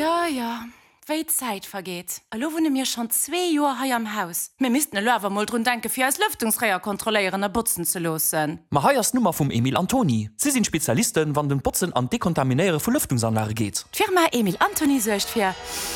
Ja, weil Zeit vergeht. Allo wohne mir schon 2 Jahre hier am Haus. Wir müssten eine Löwe mal drum denken, für als Lüftungsreiher kontrollieren und putzen zu lassen. Ma heiers Nummer vom Emil Antoni. Sie sind Spezialisten, wann den Putzen an Dekontaminäre von Lüftungsanlage geht. Die Firma Emil Antoni sorgt für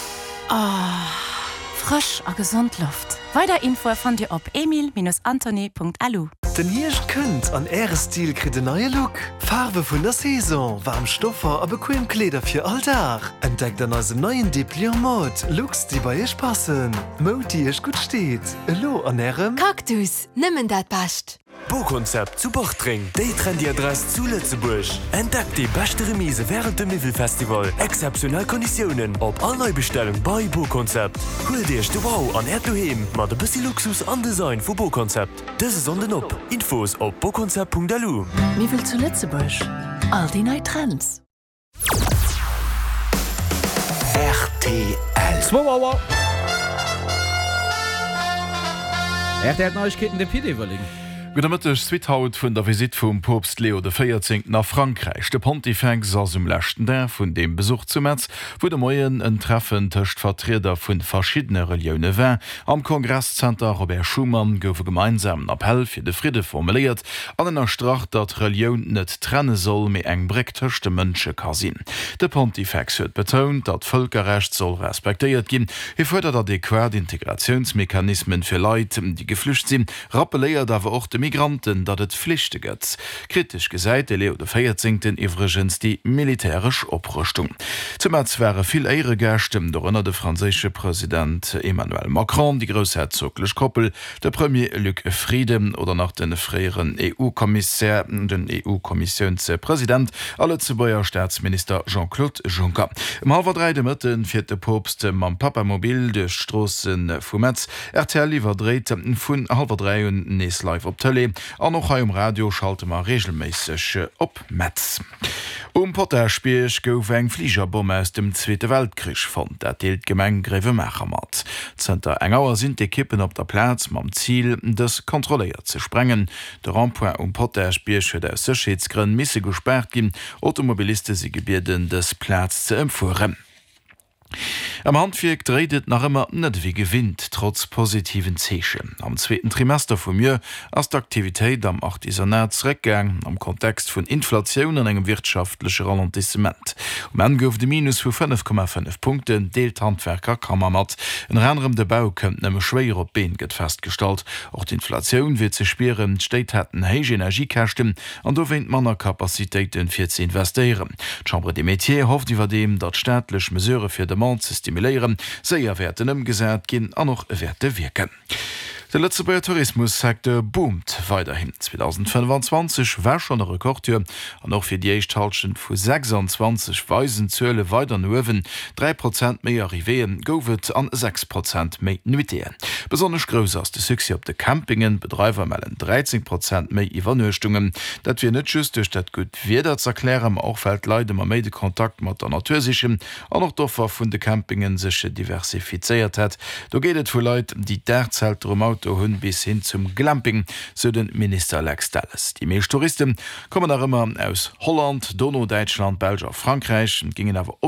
frisch und gesund Luft. Weiter Info von dir auf emil-antoni.lu. Den Hirsch könnt an Ärestil krit den neue Look. Farbe vun der Saison, warm Stoffer a bequem Kleider für Alltag. Entdeckt an as neuen Depliant Mod, Looks die bei euch passen. Mod die euch gut steht. Lo an Ärem Kaktus, nimmen dat passt. Bo-Konzept zu Bochtring, die trendy Adresse zu Lützeburg. Entdeckt die beste Remise während dem Mivel-Festival. Exceptionell Konditionen auf alle Neubestellungen bei Bo-Konzept. Hol dir die Wow an Erdbeheim mit ein bisschen Luxus an Design für Bo-Konzept. Das ist on den Up. Infos auf bokonzept.lu. Mivel zu Lützeburg. All die neuen Trends. RTL. 2 Uhr. RTL Neuigkeiten der PD überlegen. Gutmëtteg Zwithaut vun der Visit vum Popst Leo XIV nach Frankreich. De Pontifex ass lächten der vun dem Besuch zu Metz, wo de Moien en Treffen tëcht Vertreter vun verschiedene Religioune wär. Am Kongresscenter Robert Schumann goufe gemeinsamen Appell fir de Friede formuliert, an ennner Strach, dat Religion net trenne soll méi eng Breck töchte Mënsche kasinn. De Pontifex huet betont, dat Völkerrecht soll respektéiert ginn. Fordert adäquat Integrationsmechanismen fir Leiit, die geflücht sinn, rappeléiert awer och de Migranten, dat et Pflichte gëtt. Kritisch gesäit Leo XIV iwregens die militärisch Oprüstung. Zum März wäre viel Ehre Gästem darunter der französische Präsident Emmanuel Macron, die großherzogliche Koppel, der Premier Luc Frieden oder nach den freieren EU-Kommissär, den EU-Kommissionspräsident, alle zu Bayer Staatsminister Jean-Claude Juncker. Im Halberdreide Mitten vierte Popst am Papamobil de Strassen vu Metz, RTL iwwerdreht vun Halberdrei und Nes live op Tele. An noch im Radio schalte man regelmäßig op Metz. Potterspiech gouf eng Fliegerbombe aus dem Zweite Weltkrieg fand, dat deelt Gemeng Greve Macher mat. Zter engauer sind de Kippen op der Platz mam Ziel, des kontrolliert ze sprengen. De Rampoint Potterspiech fir der Sicherheitsgründe misse gesperrt gin, Automobiliste sie gebierden des Platz ze empfuhren. Am Handvirk dreht nach immer net wie gewinnt, trotz positiven Zechen. Am 2. Trimester vum Jahr ass d'Aktivitéit am 8. Rückgang am Kontext vun Inflation an engem wirtschaftliche Ralentissement. En gouf de Minus vu 5,5 Punkten deelt Handwerker kammer mat. En anderem de Bau kënnt nemme schwéier op Been get feststalt. Och d'Inflationun wird ze speieren, Steit hätten héige Energiekächten an do winnt manner Kapazitéiten fir ze investieren. Chambre des Métiers hofft iwwer dem, dat staatlech Mesureure fir de Mann zu stimulieren, séier werden ëmgesät ginn an noch Werte wirken. Der Lützeburger Tourismussektor boomt weiterhin. 2025 war schon der Rekordtür an noch fir die Eichtalschen vu 26 Weisen Zöle weiter nuwen, 3% méi Arriveen gouft an 6% méi Nuitéen. Besonders grös ass de Suse op de Campingen, Betreiber mellen 13% méi Iwernøchtungen. Dat wir net just durch dat gut wieder zerklären, auch fällt Leute ma méi de Kontakt mat der Natursichem, an noch doffer vun de Campingen seche diversifiziert het. Do gehtt vu Leute, die derzeit drum Auto hunn bis hin zum Glamping, so den Minister Lex Dallas. Die meisten Touristen kommen auch immer aus Holland, Donau, Deutschland, Belgien, Frankreich und gingen aber